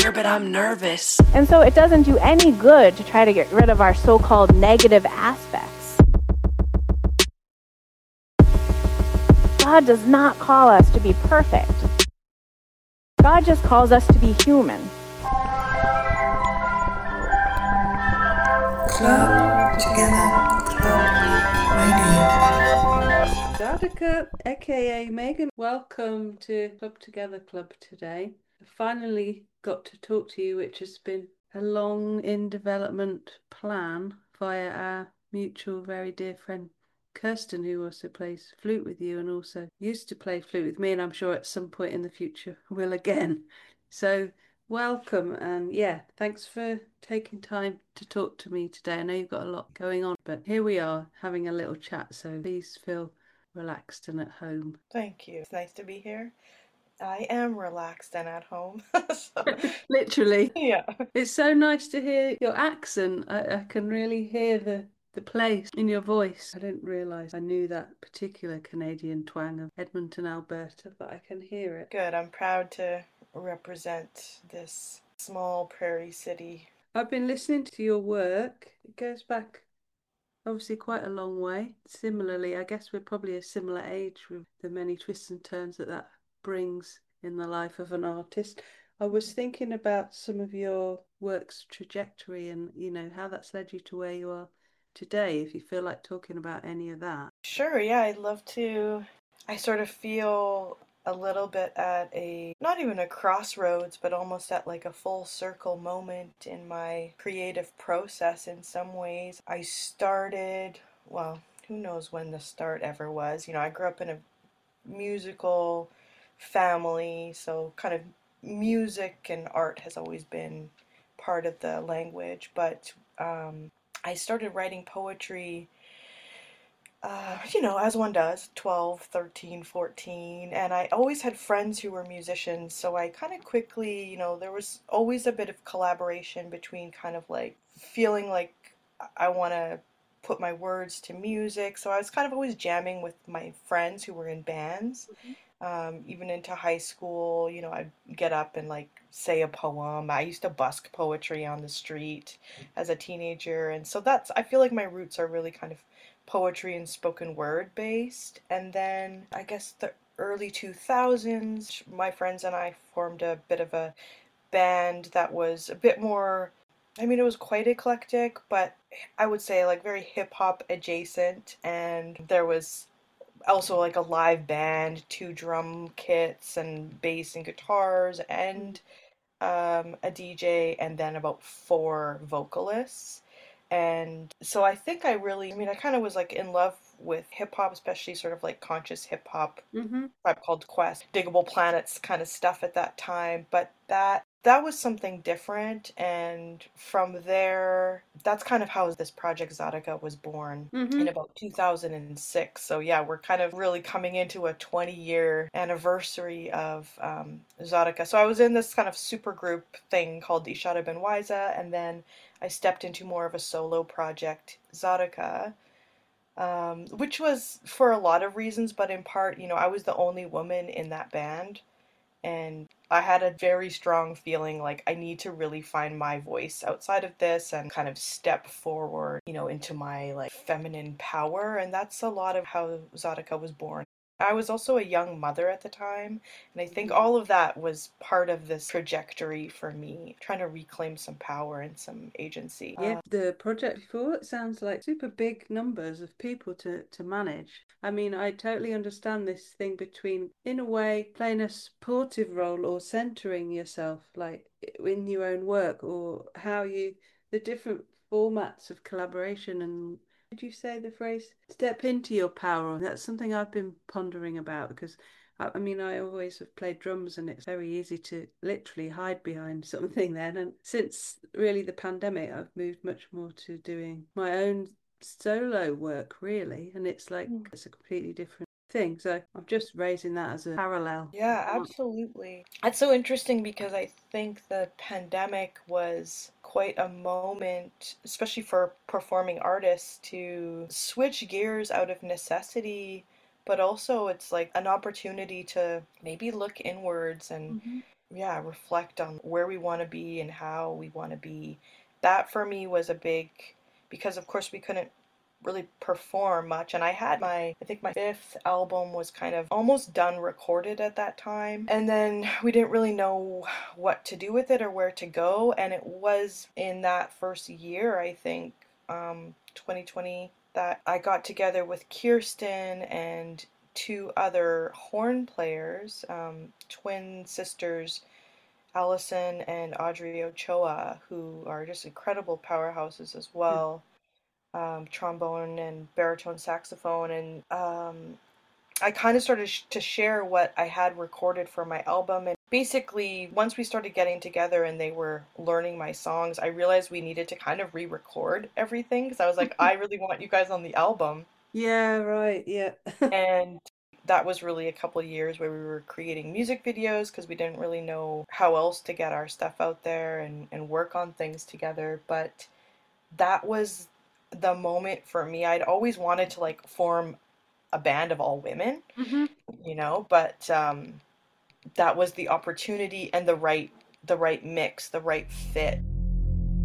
here, but I'm nervous. And so it doesn't do any good to try to get rid of our so-called negative aspects. God does not call us to be perfect. God just calls us to be human. Club Together Club Radio. Zadika, aka Megan, welcome to Club Together Club today. I finally got to talk to you, which has been a long in development plan via our mutual very dear friend Kirsten, who also plays flute with you and also used to play flute with me, and I'm sure at some point in the future will again. So welcome, and yeah, thanks for taking time to talk to me today. I know you've got a lot going on, but here we are having a little chat, so please feel relaxed and at home. Thank you. It's nice to be here. I am relaxed and at home. So, Literally. yeah. It's so nice to hear your accent. I can really hear the place in your voice. I didn't realise I knew that particular Canadian twang of Edmonton, Alberta, but I can hear it. Good. I'm proud to represent this small prairie city. I've been listening to your work. It goes back obviously quite a long way. Similarly, I guess we're probably a similar age with the many twists and turns that brings in the life of an artist. I was thinking about some of your work's trajectory and, you know, how that's led you to where you are today, if you feel like talking about any of that. Sure, yeah, I'd love to. I sort of feel a little bit at a, not even a crossroads, but almost at like a full circle moment in my creative process in some ways. I started, well, who knows when the start ever was. You know, I grew up in a musical family, so kind of music and art has always been part of the language, but I started writing poetry, as one does, 12, 13, 14, and I always had friends who were musicians, so I kind of quickly, there was always a bit of collaboration between kind of like feeling like I want to put my words to music, so I was kind of always jamming with my friends who were in bands. Even into high school, I'd get up and like say a poem. I used to busk poetry on the street as a teenager. And so I feel like my roots are really kind of poetry and spoken word based. And then I guess the early 2000s, my friends and I formed a bit of a band that was a bit more, it was quite eclectic, but I would say like very hip hop adjacent. And there was also like a live band, 2 drum kits and bass and guitars, and a DJ, and then about 4 vocalists. And so I think I kind of was like in love with hip hop, especially sort of like conscious hip hop, tribe called Quest, Diggable Planets kind of stuff at that time. But that was something different, and from there, that's kind of how this project Zadika was born in about 2006. So yeah, we're kind of really coming into a 20-year anniversary of Zadika. So I was in this kind of super group thing called Ishara Ben Waiza, and then I stepped into more of a solo project, Zadika, which was for a lot of reasons, but in part, I was the only woman in that band. And I had a very strong feeling like I need to really find my voice outside of this and kind of step forward, into my like feminine power. And that's a lot of how Zadika was born. I was also a young mother at the time, and I think all of that was part of this trajectory for me, trying to reclaim some power and some agency. Yeah, the project before, it sounds like super big numbers of people to manage. I totally understand this thing between, in a way, playing a supportive role or centering yourself, like in your own work, or how the different formats of collaboration. And did you say the phrase step into your power? That's something I've been pondering about, because I always have played drums, and it's very easy to literally hide behind something then. And since really the pandemic, I've moved much more to doing my own solo work, really. And it's like, it's a completely different thing. So I'm just raising that as a parallel. Yeah, absolutely. That's so interesting because I think the pandemic was quite a moment, especially for performing artists, to switch gears out of necessity, but also it's like an opportunity to maybe look inwards and reflect on where we want to be and how we want to be. That for me was a big, because of course we couldn't really perform much, and I think my fifth album was kind of almost done recorded at that time, and then we didn't really know what to do with it or where to go. And it was in that first year, I think, 2020, that I got together with Kirsten and two other horn players, twin sisters Allison and Audrey Ochoa, who are just incredible powerhouses as well, trombone and baritone saxophone. And I kind of started to share what I had recorded for my album. And basically, once we started getting together and they were learning my songs, I realized we needed to kind of re-record everything, because I was like, I really want you guys on the album. Yeah, right. Yeah. And that was really a couple of years where we were creating music videos, because we didn't really know how else to get our stuff out there and work on things together. But that was the moment for me. I'd always wanted to like form a band of all women, but that was the opportunity and the right mix, the right fit.